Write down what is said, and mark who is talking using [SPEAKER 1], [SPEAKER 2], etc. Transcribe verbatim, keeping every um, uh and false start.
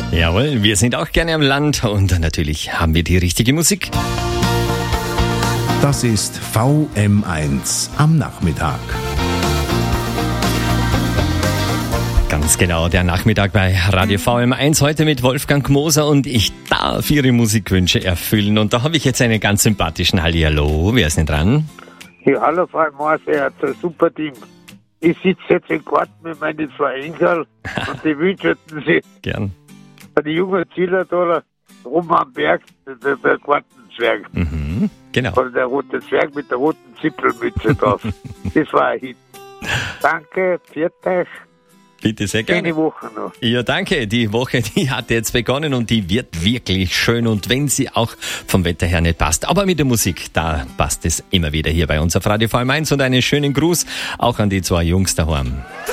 [SPEAKER 1] Jawohl, wir sind auch gerne am Land und natürlich haben wir die richtige Musik.
[SPEAKER 2] Das ist V M eins am Nachmittag.
[SPEAKER 1] Ganz genau, der Nachmittag bei Radio V M eins heute mit Wolfgang Moser und ich darf Ihre Musikwünsche erfüllen. Und da habe ich jetzt einen ganz sympathischen Hallihallo. Wer ist denn dran?
[SPEAKER 3] Ja, hallo Frau Moser, ihr habt ein super Team. Ich sitze jetzt im Garten mit meinen zwei Enkeln und die wünschen sich
[SPEAKER 1] Gern.
[SPEAKER 3] die jungen Zieler da rum am Berg, der, der Gartenzwerg.
[SPEAKER 1] Mhm, genau.
[SPEAKER 3] Oder der rote Zwerg mit der roten Zipfelmütze drauf. Das war ein Hit. Danke, viert euch.
[SPEAKER 1] Bitte sehr gerne.
[SPEAKER 3] Schöne Woche noch.
[SPEAKER 1] Ja, danke. Die Woche, die hat jetzt begonnen und die wird wirklich schön. Und wenn sie auch vom Wetter her nicht passt, aber mit der Musik, da passt es immer wieder hier bei uns auf Radio V M eins. Und einen schönen Gruß auch an die zwei Jungs daheim.